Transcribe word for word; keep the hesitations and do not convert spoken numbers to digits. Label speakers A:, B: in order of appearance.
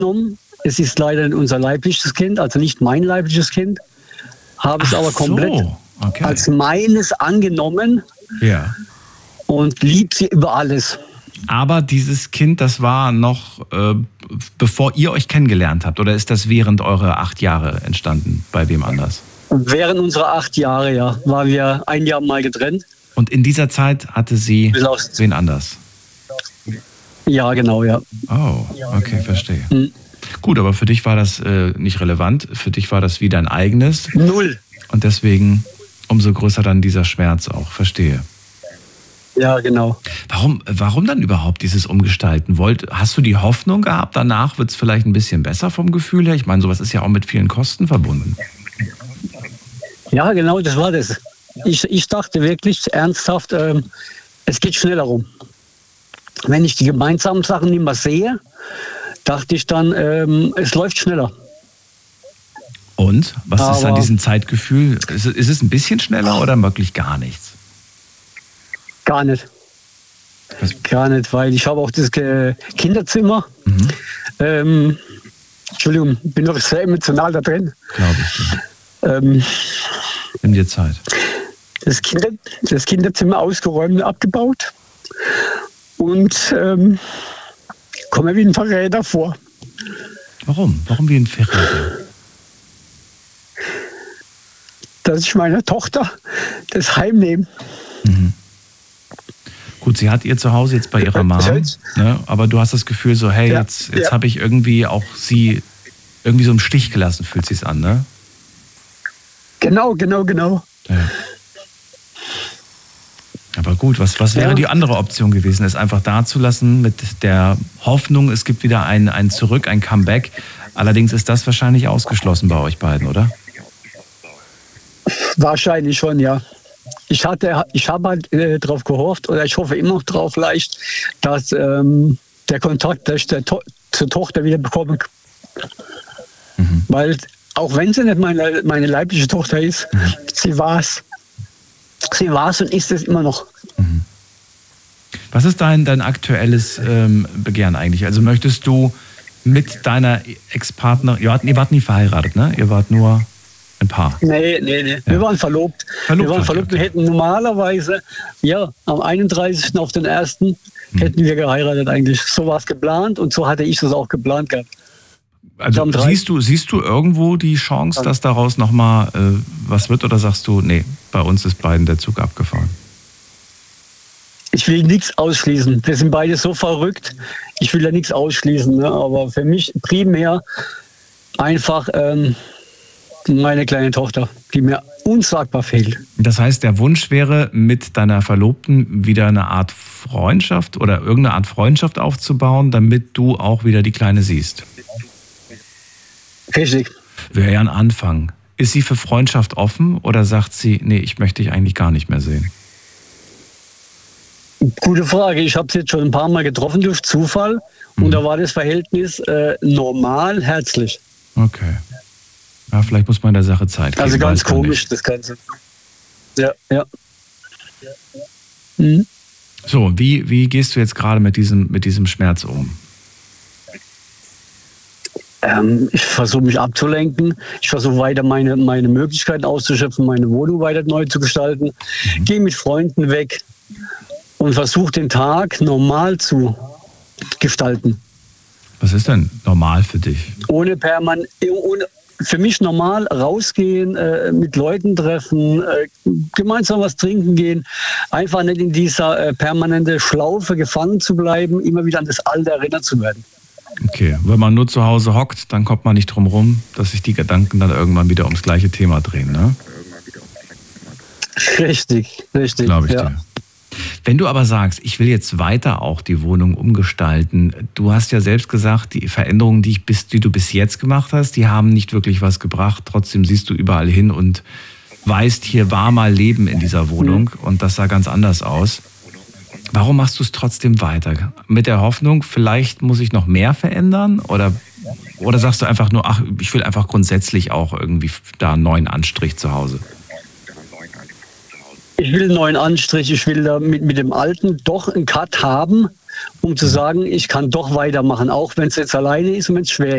A: angenommen. Es ist leider nicht unser leibliches Kind, also nicht mein leibliches Kind. Habe es
B: Ach
A: aber komplett
B: so, okay.
A: als meines angenommen
B: Ja.
A: und lieb sie über alles.
B: Aber dieses Kind, das war noch, äh, bevor ihr euch kennengelernt habt, oder ist das während eurer acht Jahre entstanden, bei wem anders?
A: Während unserer acht Jahre, ja, waren wir ein Jahr mal getrennt.
B: Und in dieser Zeit hatte sie wen anders?
A: Ja, genau, ja.
B: Oh, okay, verstehe.
A: Mhm.
B: Gut, aber für dich war das äh, nicht relevant. Für dich war das wie dein eigenes.
A: Null.
B: Und deswegen umso größer dann dieser Schmerz auch. Verstehe.
A: Ja, genau.
B: Warum, warum dann überhaupt dieses Umgestalten? Wollt, hast du die Hoffnung gehabt, danach wird es vielleicht ein bisschen besser vom Gefühl her? Ich meine, sowas ist ja auch mit vielen Kosten verbunden.
A: Ja, genau, das war das. Ich, ich dachte wirklich ernsthaft, ähm, es geht schneller rum. Wenn ich die gemeinsamen Sachen nicht mehr sehe, dachte ich dann, ähm, es läuft schneller.
B: Und? Was
A: Aber
B: ist an diesem Zeitgefühl? Ist, ist es ein bisschen schneller oder wirklich gar nichts?
A: Gar nicht.
B: Was?
A: Gar nicht, weil ich habe auch das äh, Kinderzimmer.
B: Mhm.
A: Ähm, Entschuldigung, bin noch sehr emotional da drin.
B: Glaube ich dir.
A: Ähm,
B: Nimm dir Zeit.
A: das, Kinder, das Kinderzimmer ausgeräumt und abgebaut. Und ähm, komme wie ein Verräter vor.
B: Warum? Warum wie ein Verräter?
A: Dass ich meiner Tochter das Heim nehme.
B: Mhm. Gut, sie hat ihr Zuhause jetzt bei ihrer Mom, ne? Aber du hast das Gefühl so, hey,
A: Ja,
B: jetzt, jetzt
A: ja.
B: habe ich irgendwie auch sie irgendwie so im Stich gelassen, fühlt sich's an, ne?
A: Genau, genau, genau.
B: Ja. Aber gut, was, was wäre
A: Ja.
B: die andere Option gewesen, es einfach da zu lassen mit der Hoffnung, es gibt wieder ein, ein Zurück, ein Comeback. Allerdings ist das wahrscheinlich ausgeschlossen bei euch beiden, oder?
A: Wahrscheinlich schon, ja. Ich hatte, ich habe halt äh, darauf gehofft, oder ich hoffe immer noch drauf leicht, dass ähm, der Kontakt dass ich der to- zur Tochter wieder bekommen.
B: Mhm.
A: Weil, auch wenn sie nicht meine, meine leibliche Tochter ist,
B: Mhm.
A: sie war es. Sie war es und ist es immer noch.
B: Mhm. Was ist dein, dein aktuelles ähm, Begehren eigentlich? Also möchtest du mit deiner Ex-Partnerin, ihr wart, ihr wart nie verheiratet, ne? Ihr wart nur ein Paar.
A: Nee, nee, nee. Wir waren verlobt.
B: Verlobt
A: wir waren
B: wart ihr,
A: verlobt.
B: okay.
A: Wir hätten normalerweise, ja, am einunddreißigsten auf den ersten
B: Mhm.
A: hätten wir geheiratet eigentlich. So war es geplant und so hatte ich es auch geplant gehabt.
B: Also
A: am drei-
B: siehst du, siehst du irgendwo die Chance, dass daraus nochmal äh, was wird, oder sagst du, nee, bei uns ist beiden der Zug abgefahren?
A: Ich will nichts ausschließen. Wir sind beide so verrückt. Ich will ja nichts ausschließen. Ne? Aber für mich primär einfach ähm, meine kleine Tochter, die mir unsagbar fehlt.
B: Das heißt, der Wunsch wäre, mit deiner Verlobten wieder eine Art Freundschaft oder irgendeine Art Freundschaft aufzubauen, damit du auch wieder die Kleine siehst.
A: Richtig.
B: Wäre ja ein Anfang. Ist sie für Freundschaft offen oder sagt sie, nee, ich möchte dich eigentlich gar nicht mehr sehen?
A: Gute Frage. Ich habe sie jetzt schon ein paar Mal getroffen durch Zufall.
B: Mhm.
A: Und da war das Verhältnis äh, normal, herzlich.
B: Okay. Ja, vielleicht muss man der Sache Zeit geben.
A: Also ganz
B: weiß man
A: komisch,
B: nicht.
A: das Ganze. Ja, ja. Mhm.
B: So, wie, wie gehst du jetzt gerade mit diesem, mit diesem Schmerz um?
A: Ähm, ich versuche mich abzulenken. Ich versuche weiter meine, meine Möglichkeiten auszuschöpfen, meine Wohnung weiter neu zu gestalten.
B: Mhm.
A: Gehe mit Freunden weg und versuche den Tag normal zu gestalten.
B: Was ist denn normal für dich?
A: Ohne permanent, ohne, für mich normal rausgehen, äh, mit Leuten treffen, äh, gemeinsam was trinken gehen. Einfach nicht in dieser äh, permanente Schlaufe gefangen zu bleiben, immer wieder an das Alte erinnert zu werden.
B: Okay, wenn man nur zu Hause hockt, dann kommt man nicht drum rum, dass sich die Gedanken dann irgendwann wieder ums gleiche Thema drehen, ne?
A: Richtig, richtig.
B: Glaube ich
A: ja.
B: dir. Wenn du aber sagst, ich will jetzt weiter auch die Wohnung umgestalten, du hast ja selbst gesagt, die Veränderungen, die, ich bis, die du bis jetzt gemacht hast, die haben nicht wirklich was gebracht. Trotzdem siehst du überall hin und weißt, hier war mal Leben in dieser Wohnung und das sah ganz anders aus. Warum machst du es trotzdem weiter? Mit der Hoffnung, vielleicht muss ich noch mehr verändern? Oder, oder sagst du einfach nur, ach, ich will einfach grundsätzlich auch irgendwie da einen neuen Anstrich zu Hause?
A: Ich will einen neuen Anstrich, ich will da mit, mit dem Alten doch einen Cut haben, um zu sagen, ich kann doch weitermachen, auch wenn es jetzt alleine ist und wenn es schwer ist.